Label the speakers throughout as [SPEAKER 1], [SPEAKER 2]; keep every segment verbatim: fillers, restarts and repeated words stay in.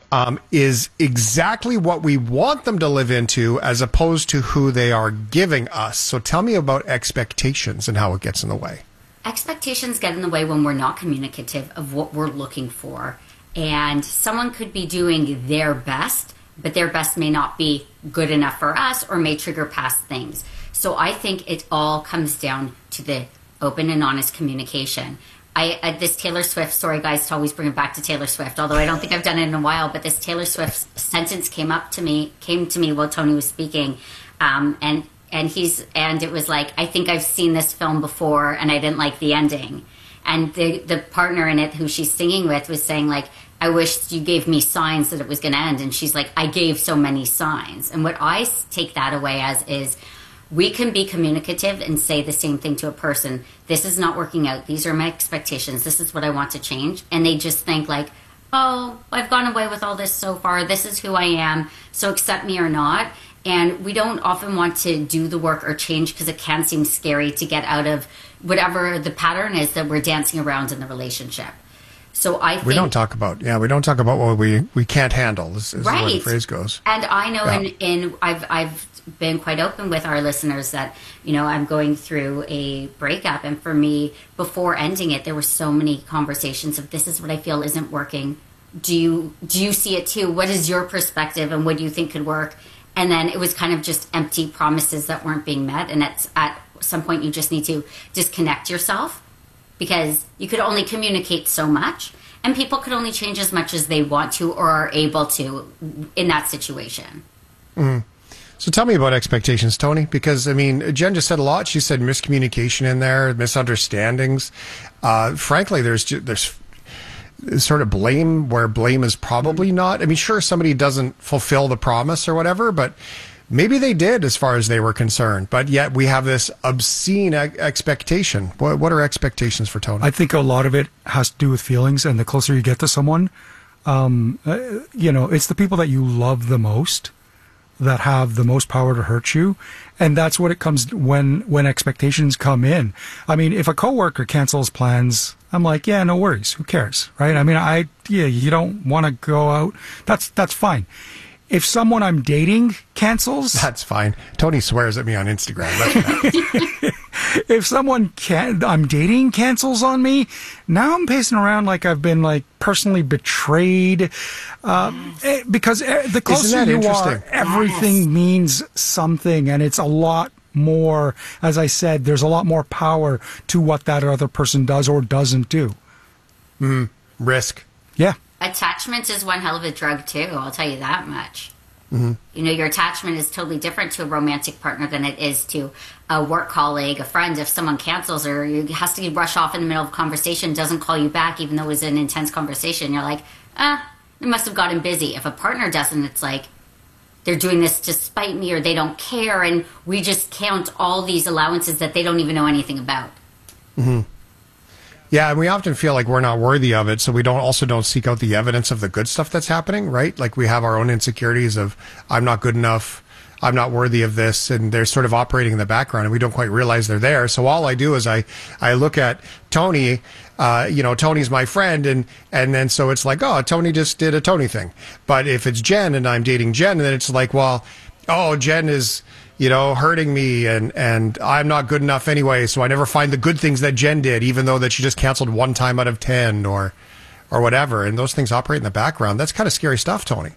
[SPEAKER 1] um, is exactly what we want them to live into as opposed to who they are giving us. So tell me about expectations and how it gets in the way.
[SPEAKER 2] Expectations get in the way when we're not communicative of what we're looking for. And someone could be doing their best, but their best may not be good enough for us or may trigger past things. So I think it all comes down to the open and honest communication. I, uh, this Taylor Swift, sorry guys to always bring it back to Taylor Swift, although I don't think I've done it in a while, but this Taylor Swift sentence came up to me, came to me while Tony was speaking. Um, and, and he's, and it was like, I think I've seen this film before and I didn't like the ending. And the, the partner in it who she's singing with was saying like, I wish you gave me signs that it was going to end. And she's like, I gave so many signs. And what I take that away as is, we can be communicative and say the same thing to a person. This is not working out. These are my expectations. This is what I want to change. And they just think like, oh, I've gone away with all this so far. This is who I am. So accept me or not. And we don't often want to do the work or change because it can seem scary to get out of whatever the pattern is that we're dancing around in the relationship. So I think,
[SPEAKER 1] we don't talk about yeah we don't talk about what we we can't handle. Is, is
[SPEAKER 2] right.
[SPEAKER 1] the way the phrase goes.
[SPEAKER 2] And I know
[SPEAKER 1] yeah.
[SPEAKER 2] in in I've I've been quite open with our listeners that, you know, I'm going through a breakup, and for me, before ending it, there were so many conversations of this is what I feel isn't working. Do you do you see it too? What is your perspective, and what do you think could work? And then it was kind of just empty promises that weren't being met, and at at some point you just need to disconnect yourself, because you could only communicate so much, and people could only change as much as they want to or are able to in that situation.
[SPEAKER 1] Mm. So tell me about expectations, Tony, because, I mean, Jen just said a lot. She said miscommunication in there, misunderstandings. Uh, frankly, there's there's sort of blame where blame is probably not. I mean, sure, somebody doesn't fulfill the promise or whatever, but maybe they did as far as they were concerned. But yet we have this obscene e- expectation. What, what are expectations for Tony?
[SPEAKER 3] I think a lot of it has to do with feelings, and the closer you get to someone, um, uh, you know, it's the people that you love the most that have the most power to hurt you. And that's what it comes when, when expectations come in. I mean, if a coworker cancels plans, I'm like, yeah, no worries. Who cares? Right? I mean, I, yeah, you don't want to go out. That's, that's fine. If someone I'm dating cancels,
[SPEAKER 1] that's fine. Tony swears at me on Instagram. That's
[SPEAKER 3] if someone can, I'm dating cancels on me, now I'm pacing around like I've been like personally betrayed. Um, yes. Because the closer you are, everything yes. means something, and it's a lot more. As I said, there's a lot more power to what that other person does or doesn't do.
[SPEAKER 1] Mm, risk.
[SPEAKER 3] Yeah.
[SPEAKER 2] Attachment is one hell of a drug too, I'll tell you that much.
[SPEAKER 1] Mm-hmm.
[SPEAKER 2] You know, your attachment is totally different to a romantic partner than it is to a work colleague, a friend. If someone cancels or has to rush off in the middle of a conversation, doesn't call you back even though it was an intense conversation, you're like, ah, they must have gotten busy. If a partner doesn't, it's like they're doing this to spite me or they don't care, and we just count all these allowances that they don't even know anything about.
[SPEAKER 1] Mm-hmm. Yeah, and we often feel like we're not worthy of it, so we don't also don't seek out the evidence of the good stuff that's happening, right? Like we have our own insecurities of I'm not good enough, I'm not worthy of this, and they're sort of operating in the background, and we don't quite realize they're there. So all I do is I, I look at Tony, uh, you know, Tony's my friend, and and then so it's like, oh, Tony just did a Tony thing. But if it's Jen and I'm dating Jen, and then it's like, well, oh, Jen is, you know, hurting me, and, and I'm not good enough anyway, so I never find the good things that Jen did, even though that she just canceled one time out of ten or or whatever, and those things operate in the background. That's kind of scary stuff, Tony.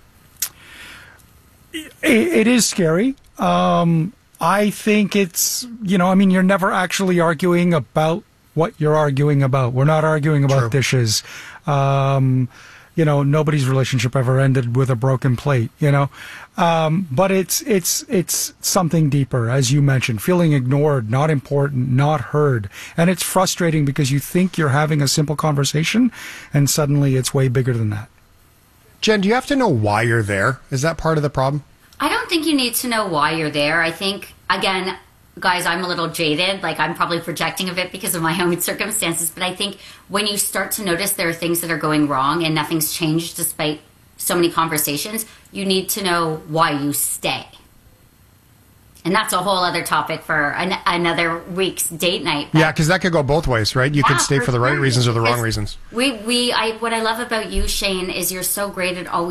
[SPEAKER 3] It, it is scary. Um, I think it's, you know, I mean, you're never actually arguing about what you're arguing about. We're not arguing about True. dishes. Um, you know, nobody's relationship ever ended with a broken plate, you know. Um, but it's it's it's something deeper, as you mentioned, feeling ignored, not important, not heard. And it's frustrating because you think you're having a simple conversation, and suddenly it's way bigger than that.
[SPEAKER 1] Jen, do you have to know why you're there? Is that part of the problem?
[SPEAKER 2] I don't think you need to know why you're there. I think, again, guys, I'm a little jaded. Like, I'm probably projecting a bit because of my own circumstances. But I think when you start to notice there are things that are going wrong and nothing's changed despite so many conversations, you need to know why you stay. And that's a whole other topic for an, another week's date night.
[SPEAKER 1] Yeah, because that could go both ways, right? You
[SPEAKER 2] yeah,
[SPEAKER 1] could stay for, for the right
[SPEAKER 2] sure.
[SPEAKER 1] reasons or the
[SPEAKER 2] because
[SPEAKER 1] wrong reasons.
[SPEAKER 2] We, we, I, what I love about you, Shane, is you're so great at always